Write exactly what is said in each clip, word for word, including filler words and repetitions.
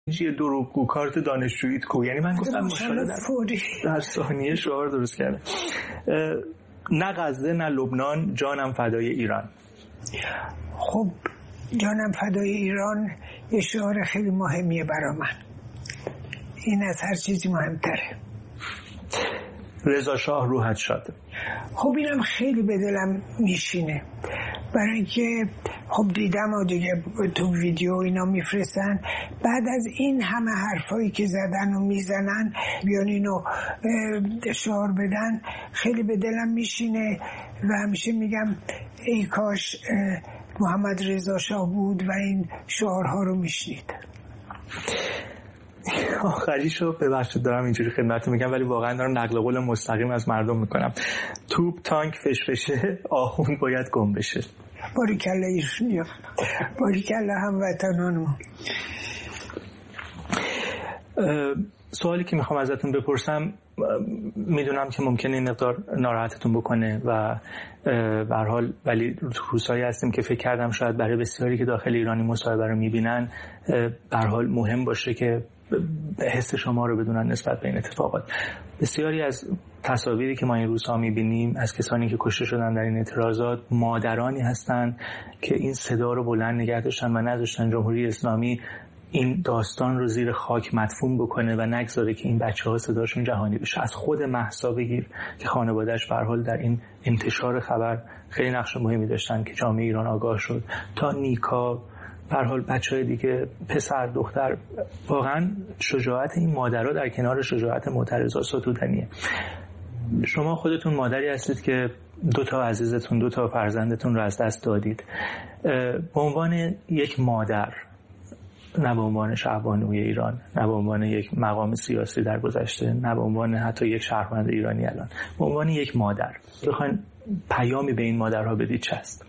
یه دروغگو کارت دانشجوییت کو، یعنی من گفتم ماشاءالله در, در ثانیه شعار درست کرده. نه غزه نه لبنان، جانم فدای ایران. خب جانم فدای ایران یه شعار خیلی مهمیه برای من، این از هر چیزی مهمتره. رضا شاه روحت شاد. خب اینم خیلی به دلم میشینه، برای اینکه خب دیدم و دیگه تو ویدیو اینا میفرستن، بعد از این همه حرفایی که زدن و میزنن بیان اینو شعار بدن، خیلی به دلم میشینه و همیشه میگم ای کاش محمد رضا شاه بود و این شعارها رو میشنید. آخریشو ببخشید دارم اینجوری خدمتتون میگم، ولی واقعا دارم نقل قول مستقیم از مردم میکنم. توپ تانک فشفشه، آخوند باید گم بشه. باریکلا ایشونیا، باریکلا هموطنانم. سوالی که میخوام ازتون بپرسم، میدونم که ممکنه این مقدار ناراحتتون بکنه و به هر حال ولی روزایی هستیم که فکر کردم شاید برای بسیاری که داخل ایرانی مصاحبه رو میبینن به هر حال مهم باشه که حس شما رو بدونن نسبت به این اتفاقات. بسیاری از تصاویری که ما این روزها میبینیم از کسانی که کشته شدن در این اعتراضات مادرانی هستن که این صدا رو بلند نگه داشتن و نذاشتن جمهوری اسلامی این داستان رو زیر خاک مدفون بکنه و نگذاره که این بچه‌ها صداشون جهانی بشه. از خود مهسا بگیر که خانواده‌اش به هر حال در این انتشار خبر خیلی نقش مهمی داشتن که جامعه ایران آگاه شد، تا نیکا، به هر حال بچه‌های دیگه، پسر دختر. واقعا شجاعت این مادرها در کنار شجاعت معترضا ستودنیه. شما خودتون مادری هستید که دو تا عزیزتون، دو تا فرزندتون رو از دست دادید. به عنوان یک مادر، نه به عنوان شهبانوی ایران، نه به عنوان یک مقام سیاسی در گذشته، نه به عنوان حتی یک شهروند ایرانی الان، به عنوان یک مادر بخواین پیامی به این مادرها بدید چه است؟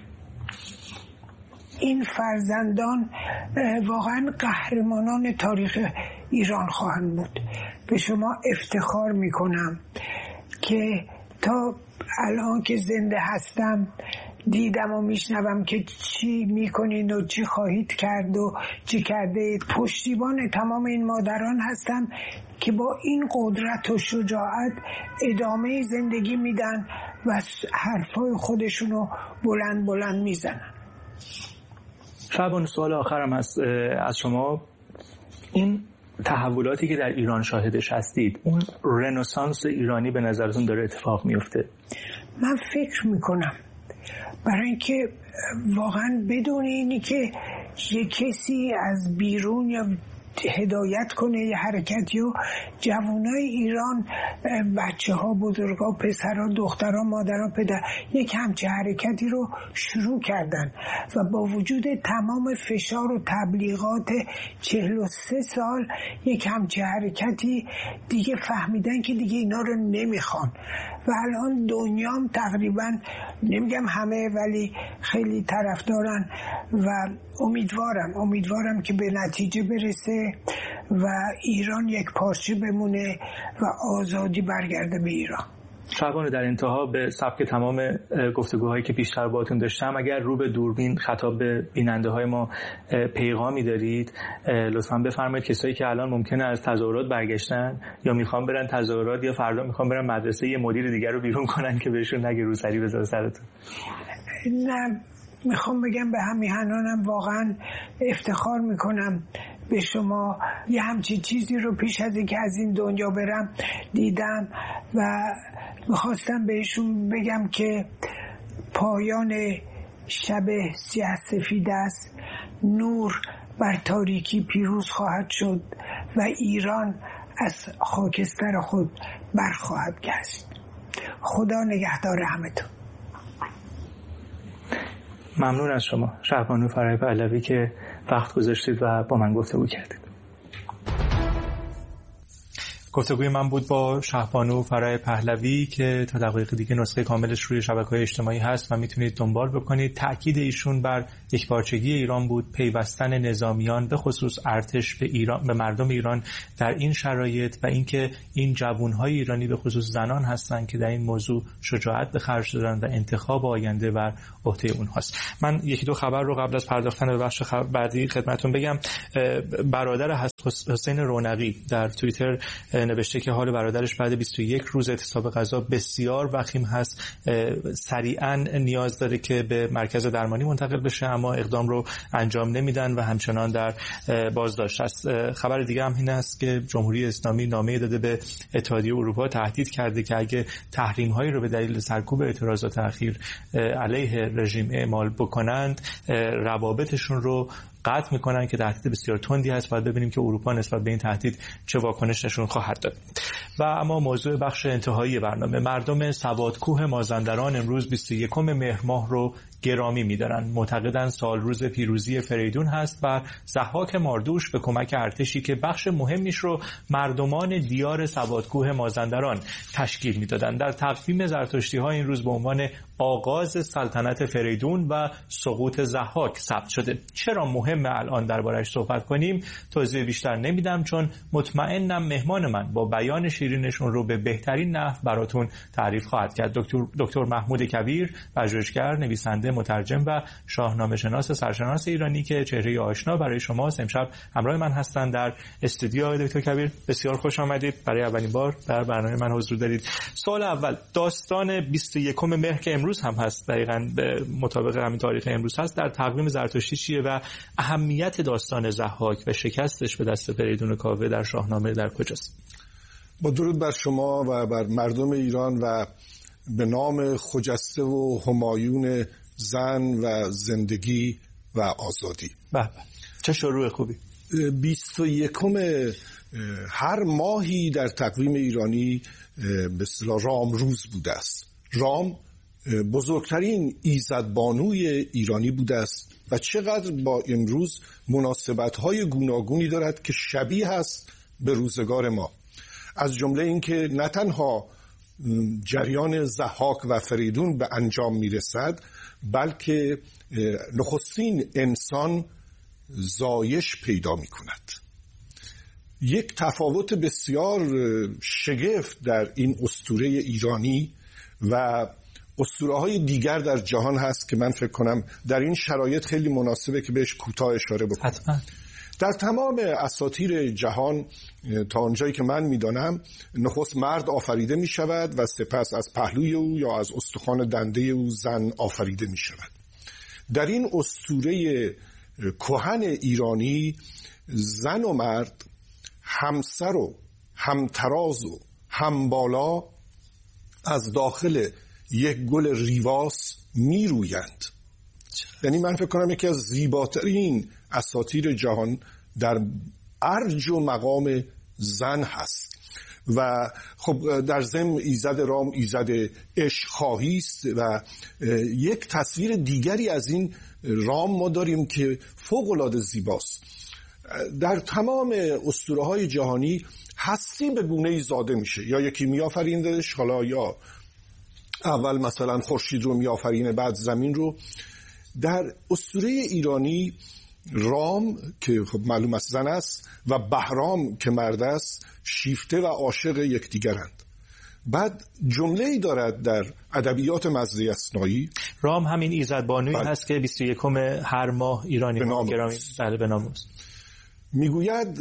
این فرزندان واقعا قهرمانان تاریخ ایران خواهند بود. به شما افتخار میکنم که تا الان که زنده هستم دیدم و میشنوم که چی میکنین و چی خواهید کرد و چی کرده. پشتیبان تمام این مادران هستم که با این قدرت و شجاعت ادامه زندگی میدن و حرفای خودشونو بلند بلند میزنن. شعبان، سوال آخرم هست از شما. این تحولاتی که در ایران شاهدش هستید، اون رنسانس ایرانی به نظرتون داره اتفاق میفته؟ من فکر میکنم، برای اینکه واقعا بدون اینی که یه کسی از بیرون یا هدایت کنه یه حرکتی و جوانای ایران، بچه ها، بزرگ ها، پسر ها، دختر ها، مادر ها، پدر، یک همچه حرکتی رو شروع کردن و با وجود تمام فشار و تبلیغات چهل و سه سال یک همچه حرکتی دیگه فهمیدن که دیگه اینا رو نمیخوان و الان دنیام تقریبا، نمیگم همه ولی خیلی طرفدارن و امیدوارم امیدوارم که به نتیجه برسه و ایران یک پارچه بمونه و آزادی برگرده به ایران. شعبان، در انتها به سبک تمام گفتگوهایی که پیشتر باهاتون داشتم، اگر رو به دوربین خطاب به بیننده های ما پیغامی دارید لطفاً بفرمایید. کسایی که الان ممکنه از تظاهرات برگشتن یا میخوان برن تظاهرات یا فردا میخوان برن مدرسه، یه مدیر دیگر رو بیرون کنن که بهشون نگه روسری بذاره سرتون. نه، میخوام بگم به همیهنانم واقعا افتخار میکنم به شما. یه همچین چیزی رو پیش از اینکه از این دنیا برم دیدم و میخواستم بهشون بگم که پایان شب سیاه سفید است، نور بر تاریکی پیروز خواهد شد و ایران از خاکستر خود برخواهد گشت. خدا نگهدار همتون. ممنون از شما شهبانو فرای پهلوی که وقت گذاشتید و با من گفتگو کردید. گفتگوی من بود با شهبانو فرای پهلوی که تا دقایق دیگه نسخه کاملش روی شبکه‌های اجتماعی هست و میتونید دنبال بکنید. تأکید ایشون بر یکپارچگی ایران بود، پیوستن نظامیان به خصوص ارتش به ایران، به مردم ایران در این شرایط و اینکه این جوانهای ایرانی به خصوص زنان هستند که در این موضوع شجاعت به خرج دادن و انتخاب آینده بر عهده اونهاست. من یکی دو خبر رو قبل از پرداختن به بخش بعدی خدمتتون بگم. برادر حسین رونقی در توییتر نوشته که حال برادرش بعد بیست و یک روز اعتصاب غذا بسیار وخیم هست، سریعا نیاز داره که به مرکز درمانی منتقل بشه اما اقدام رو انجام نمیدن و همچنان در بازداشت است. خبر دیگه هم این است که جمهوری اسلامی نامه داده به اتحادیه اروپا، تهدید کرده که اگه تحریم هایی رو به دلیل سرکوب اعتراضات اخیر علیه رژیم اعمال بکنند روابطشون رو قطع میکنن که تهدید بسیار تندی هست. باید ببینیم که اروپا نسبت به این تهدید چه واکنش نشون خواهد داد. و اما موضوع بخش انتهایی برنامه، مردم سوادکوه مازندران امروز بیست و یکم مهر ماه رو گرامی می‌دارن. معتقدن سال روز پیروزی فریدون هست و ضحاک ماردوش به کمک ارتشی که بخش مهمیش رو مردمان دیار سوادکوه مازندران تشکیل می‌دادن در تقویم زرتشتی‌ها این روز به عنوان آغاز سلطنت فریدون و سقوط ضحاک ثبت شده. چرا مهمه الان درباره‌اش صحبت کنیم؟ توضیح بیشتر نمیدم چون مطمئنم مهمان من با بیان شیرینشون رو به بهترین نحو براتون تعریف خواهد کرد. دکتر دکتر محمود کویر، پژوهشگر، نویسنده، مترجم و شاهنامه شناس سرشناس ایرانی که چهره آشنا برای شماست، امشب همراه من هستند در استودیو. دکتر کویر بسیار خوش آمدید. برای اولین بار در برنامه من حضور دارید. سوال اول، داستان بیست و یکم مهر که امروز هم هست، دقیقاً به مطابق همین تاریخ امروز هست، در تقویم زرتشتی چیه و اهمیت داستان ضحاک و شکستش به دست فریدون کاوه در شاهنامه در کجاست؟ با درود بر شما و بر مردم ایران و به نام خجسته و همایون زن و زندگی و آزادی. بله، چه شروع خوبی. بیست و یکم هر ماهی در تقویم ایرانی به اصطلاح رام روز بوده است. رام بزرگترین ایزدبانوی ایرانی بوده است و چقدر با امروز مناسبت‌های گوناگونی دارد که شبیه است به روزگار ما. از جمله اینکه نه تنها جریان ضحاک و فریدون به انجام میرسد بلکه نخستین انسان زایش پیدا می کند. یک تفاوت بسیار شگفت در این اسطوره ایرانی و اسطوره های دیگر در جهان هست که من فکر کنم در این شرایط خیلی مناسبه که بهش کوتاه اشاره بکنم. حتما. در تمام اساطیر جهان تا آنجایی که من میدانم نخست مرد آفریده می شود و سپس از پهلوی او یا از استخوان دنده او زن آفریده می شود. در این اسطوره کهن ایرانی زن و مرد همسر و همتراز و همبالا از داخل یک گل ریواس می رویند. یعنی من فکر کنم یکی از زیباترین اساطیر جهان در ارج و مقام زن هست و خب در ضمن ایزد رام ایزد عشق خواهی است و یک تصویر دیگری از این رام ما داریم که فوق العاده زیباست. در تمام اسطوره‌های جهانی هستی به گونه‌ای زاده میشه، یا یکی میآفریندش، حالا یا اول مثلا خورشید رو میآفرینه بعد زمین رو. در اسطوره ایرانی رام که خب معلوم است زن است و بهرام که مرد است شیفته و عاشق یکدیگرند. بعد جمله‌ای دارد در ادبیات مزری اثنایی. رام همین ایزدبانویی هست که بیست و یکم هر ماه ایرانی به نام گرامی بله به نام است. میگوید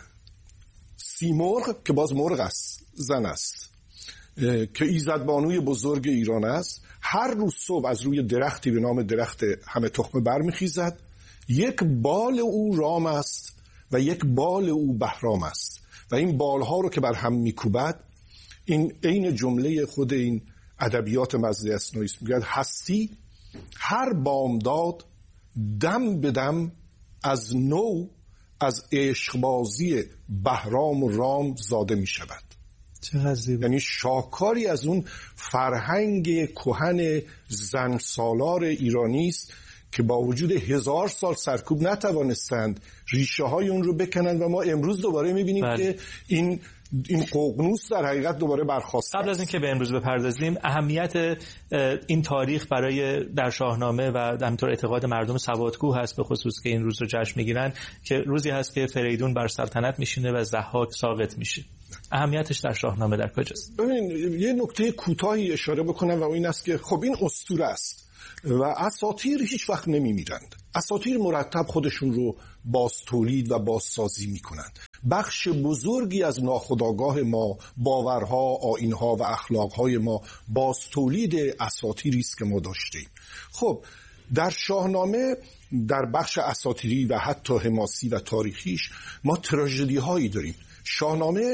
سیمرغ که باز مرغ است، زن است، که ایزدبانوی بزرگ ایران است، هر روز صبح از روی درختی به نام درخت همه تخمه برمیخیزد. یک بال او رام است و یک بال او بهرام است و این بالها رو که بر هم میکوبد، این عین جمله خود این ادبیات مزری اثنایی است. میگه هستی هر بامداد دم به دم از نو از عشقبازی بهرام و رام زاده می شود. یعنی شاکاری از اون فرهنگ کهن زن سالار ایرانی است که با وجود هزار سال سرکوب نتوانستند ریشه های اون رو بکنند و ما امروز دوباره میبینیم بله. که این این ققنوس در حقیقت دوباره برخاست. قبل از اینکه به امروز بپردازیم، اهمیت این تاریخ برای در شاهنامه و همینطور اعتقاد مردم سوادکو هست، به خصوص که این روز رو جشن میگیرن که روزی هست که فریدون بر سلطنت میشینه و ضحاک ساقط میشه. اهمیتش در شاهنامه در کجاست؟ ببین یه نکته کوتاهی اشاره بکنم و این است که خب این اسطوره است و اساطیر هیچ وقت نمیمیرند. اساطیر مرتب خودشون رو باز تولید و بازسازی میکنند. بخش بزرگی از ناخودآگاه ما، باورها، آیینها و اخلاقهای ما باز تولید اساطیری است که ما داشتیم. خب در شاهنامه در بخش اساطیری و حتی حماسی و تاریخیش ما تراژدی هایی داریم. شاهنامه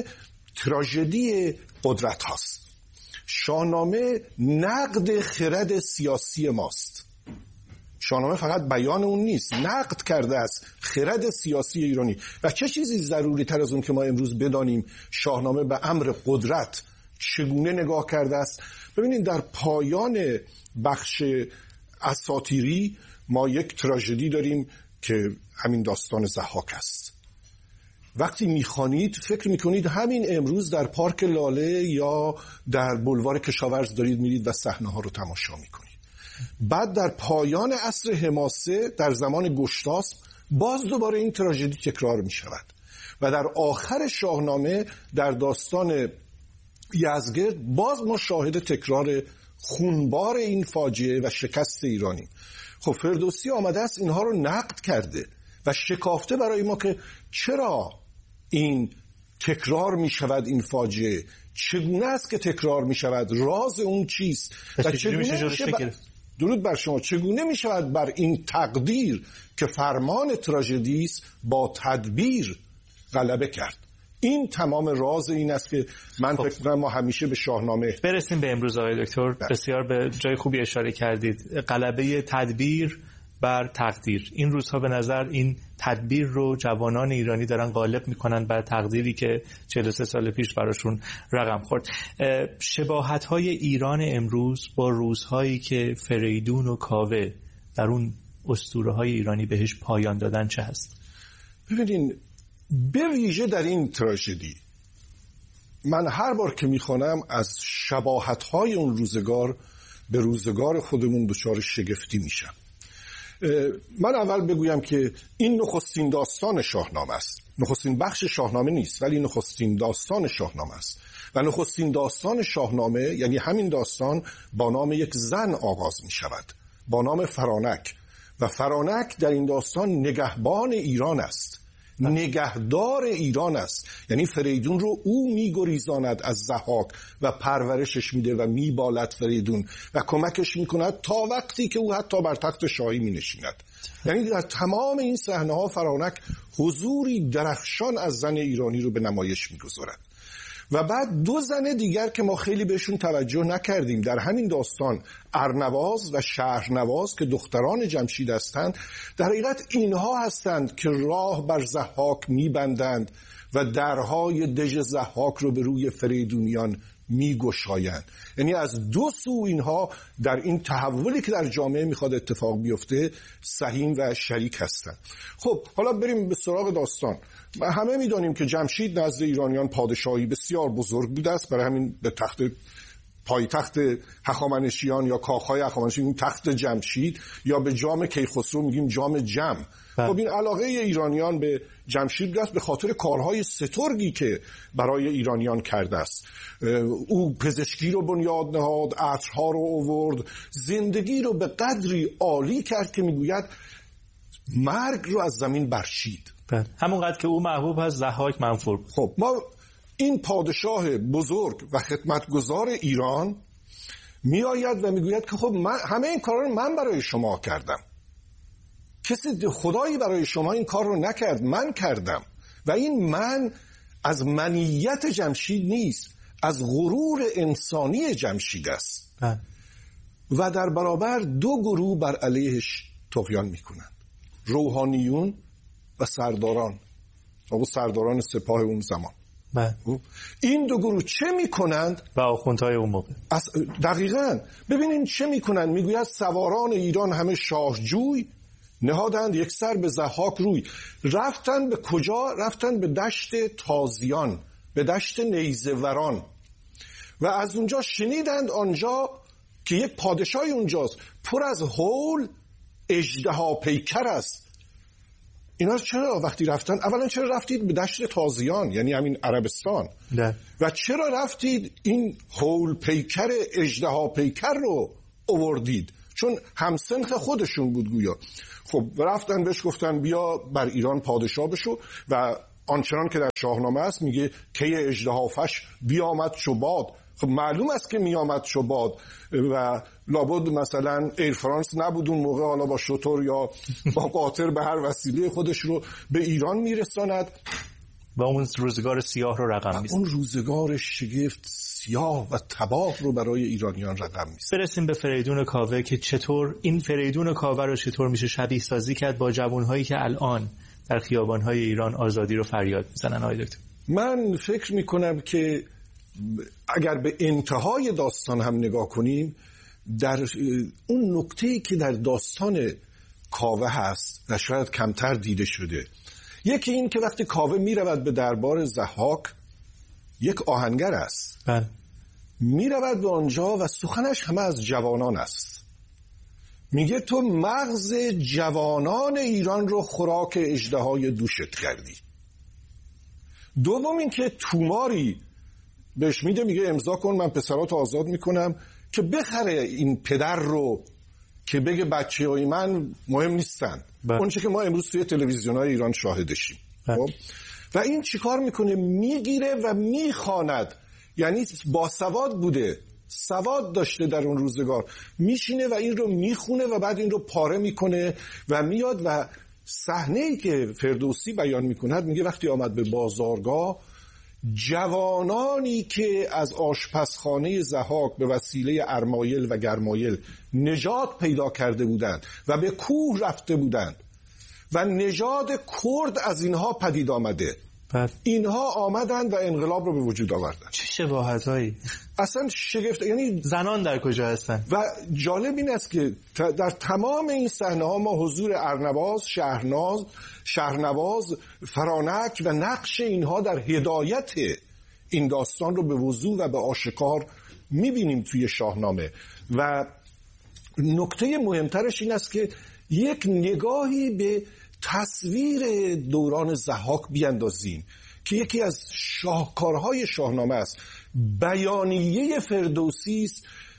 تراژدی قدرت هاست. شاهنامه نقد خرد سیاسی ماست. شاهنامه فقط بیان اون نیست، نقد کرده است خرد سیاسی ایرانی. و چه چیزی ضروری تر از اون که ما امروز بدانیم شاهنامه به امر قدرت چگونه نگاه کرده است؟ ببینید در پایان بخش اساطیری ما یک تراژدی داریم که همین داستان ضحاک است. وقتی میخوانید فکر میکنید همین امروز در پارک لاله یا در بلوار کشاورز دارید میرید و صحنه ها رو تماشا میکنید. بعد در پایان عصر حماسه در زمان گشتاسپ باز دوباره این تراژدی تکرار میشود و در آخر شاهنامه در داستان یزدگرد باز ما شاهد تکرار خونبار این فاجعه و شکست ایرانیم. خب فردوسی آمده است اینها رو نقد کرده و شکافته برای ما که چرا این تکرار می شود، این فاجعه چگونه است که تکرار می شود، راز اون چیست و چگونه میشه بر... درود بر شما چگونه می شود بر این تقدیر که فرمان تراژدی است با تدبیر غلبه کرد. این تمام راز این است که من فکر کنم ما همیشه به شاهنامه برسیم. به امروز آقای دکتر بسیار به جای خوبی اشاره کردید، غلبه تدبیر بر تقدیر. این روزها به نظر این تدبیر رو جوانان ایرانی دارن غالب میکنن بر تقدیری که چهل و سه سال پیش براشون رقم خورد. شباهت‌های ایران امروز با روزهایی که فریدون و کاوه در اون اسطوره‌های ایرانی بهش پایان دادن چه هست؟ ببینین به ویژه در این تراژدی من هر بار که میخوانم از شباهت‌های اون روزگار به روزگار خودمون دچار شگفتی میشم. من اول بگویم که این نخستین داستان شاهنامه است. نخستین بخش شاهنامه نیست ولی نخستین داستان شاهنامه است و نخستین داستان شاهنامه یعنی همین داستان با نام یک زن آغاز می شود، با نام فرانک، و فرانک در این داستان نگهبان ایران است، نگهدار ایران است. یعنی فریدون رو او میگریزاند از ضحاک و پرورشش میده و میبالد فریدون و کمکش میکند تا وقتی که او حتی بر تخت شاهی مینشیند. یعنی در تمام این صحنه ها فرانک حضوری درخشان از زن ایرانی رو به نمایش میگذارد. و بعد دو زن دیگر که ما خیلی بهشون توجه نکردیم در همین داستان، ارنواز و شهرنواز که دختران جمشید هستند، در حقیقت اینها هستند که راه بر ضحاک میبندند و درهای دژ ضحاک رو به روی فریدونیان میگشایند. یعنی از دو سو اینها در این تحولی که در جامعه میخواد اتفاق بیفته سهیم و شریک هستند. خب حالا بریم به سراغ داستان. همه میدونیم که جمشید نزد ایرانیان پادشاهی بسیار بزرگ بوده است، برای همین به تخت پایتخت هخامنشیان یا کاخهای هخامنشیان تخت جمشید یا به جام کیخسرو میگیم جام جم. خب این علاقه ایرانیان به جمشید است به خاطر کارهای سترگی که برای ایرانیان کرده است. او پزشکی رو بنیاد نهاد، عطرها رو آورد، زندگی رو به قدری عالی کرد که میگوید مرگ رو از زمین برشید. همونقدر که او محبوب هست ضحاک منفور. خب ما این پادشاه بزرگ و خدمتگزار ایران می آید و می گوید که خب من همه این کار رو من برای شما کردم، کسی خدایی برای شما این کار رو نکرد، من کردم. و این من از منیت جمشید نیست، از غرور انسانی جمشید است. اه. و در برابر دو گروه بر علیهش طغیان می کنند، روحانیون و سرداران و سرداران سپاه اون زمان. بله. این دو گروه چه میکنند؟ و آخوندهای اون موقع دقیقاً ببینین چه میکنند. میگوید سواران ایران همه شاهجوی نهادند یک سر به ضحاک روی. رفتن به کجا؟ رفتن به دشت تازیان به دشت نیزه وران و از اونجا شنیدند آنجا که یک پادشاهی اونجاست پر از هول اژدها پیکر است. اینا چرا وقتی رفتن؟ اولا چرا رفتید به دشت تازیان یعنی همین عربستان ده. و چرا رفتید این هول پیکر اژدها پیکر رو آوردید؟ چون همسنخ خودشون بود گویا. خب رفتن بهش گفتن بیا بر ایران پادشاه بشو و آنچنان که در شاهنامه است میگه کی اژدهافش بیامد شباد. خب معلوم است که میامد شباد و لابد مثلا ایر فرانس نبود اون موقع، حالا با شتر یا با قاطر به هر وسیله خودش رو به ایران میرساند و اون روزگار سیاه رو رقم میزنه. اون روزگار شگفت سیاه و تباه رو برای ایرانیان رقم میزنه. برسیم به فریدون کاوه که چطور این فریدون کاوه رو چطور میشه شبیه سازی کرد با جوانهایی که الان در خیابانهای ایران آزادی رو فریاد میزنن. آقای دکتر، من فکر میکنم که اگر به انتهای داستان هم نگاه کنیم، در اون نکته‌ای که در داستان کاوه هست و شاید کمتر دیده شده، یکی این که وقتی کاوه میرود به دربار ضحاک، یک آهنگر است، بله، میرود به آنجا و سخنش همه از جوانان است. میگه تو مغز جوانان ایران رو خوراک اژدهای دوشت کردی. دوم این که توماری بهش میده، میگه امضا کن من پسراتو آزاد میکنم که بخره این پدر رو که بگه بچه های من مهم نیستن. اون چه که ما امروز توی تلویزیون های ایران شاهدشیم. و این چیکار میکنه؟ میگیره و میخواند، یعنی باسواد بوده، سواد داشته در اون روزگار، میشینه و این رو میخونه و بعد این رو پاره میکنه و میاد و صحنه‌ای که فردوسی بیان میکند میگه وقتی آمد به بازارگاه، جوانانی که از آشپزخانه ضحاک به وسیله ارمایل و گرمایل نجات پیدا کرده بودند و به کوه رفته بودند و نژاد کرد از اینها پدید آمده، بله. اینها آمدند و انقلاب رو به وجود آوردند. چه شباهتایی اصلا شگفت. یعنی زنان در کجا هستن؟ و جالب این است که در تمام این صحنه ها ما حضور ارنواز، شهرناز، شهرنواز، فرانک و نقش اینها در هدایت این داستان رو به وضوح و به آشکار میبینیم توی شاهنامه. و نکته مهمترش این است که یک نگاهی به تصویر دوران ضحاک بیندازیم که یکی از شاهکارهای شاهنامه است. بیانیه فردوسی است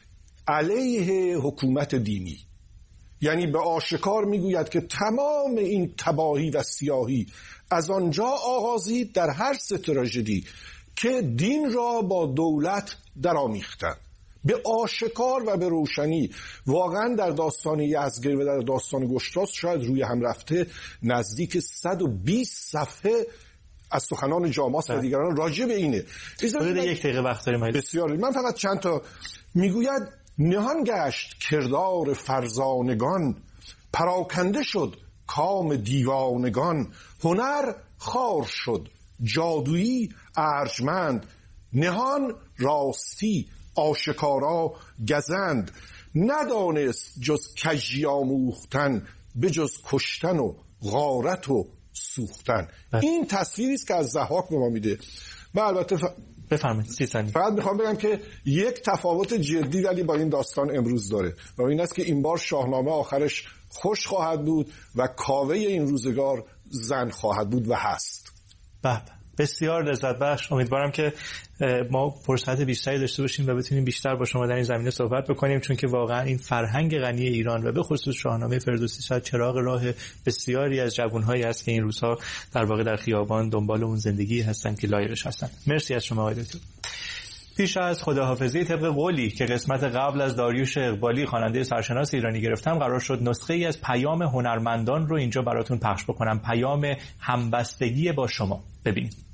علیه حکومت دینی، یعنی به آشکار میگوید که تمام این تباهی و سیاهی از آنجا آغازید در هر سه تراژدی که دین را با دولت درآمیختند. به آشکار و به روشنی. واقعا در داستان یزدگرد و در داستان گشتاسپ شاید روی هم رفته نزدیک صد و بیست صفحه از سخنان جاماس و دیگران راجع به اینه. حدود یک دقیقه وقت داریم. بسیار. من فقط چند تا میگوید نهان گشت کردار فرزانگان، پراکنده شد کام دیوانگان، هنر خار شد جادویی ارجمند، نهان راستی آشکارا گزند، ندانست جز کژی آموختن، به جز کشتن و غارت و سوختن. این تصویری است که از ضحاک به ما میده. من البته ف... بفرمایید سی ثانیه فقط میخوام بگم که یک تفاوت جدی ولی با این داستان امروز داره و این است که این بار شاهنامه آخرش خوش خواهد بود و کاوه این روزگار زن خواهد بود و هست. بله، بسیار لذت بخش. امیدوارم که ما فرصت بیشتری داشته باشیم و بتونیم بیشتر با شما در این زمینه صحبت بکنیم، چون که واقعا این فرهنگ غنی ایران و به خصوص شاهنامه فردوسی شاید چراغ راه بسیاری از جوانهایی است که این روزها در واقع در خیابان دنبال اون زندگی هستن که لایقش هستن. مرسی از شما آقای دکتر. پیش از خداحافظی طبق قولی که قسمت قبل از داریوش اقبالی خواننده سرشناس ایرانی گرفتم، قرار شد نسخه ای از پیام هنرمندان رو اینجا براتون پخش بکنم. پیام همبستگی با شما. ببینید.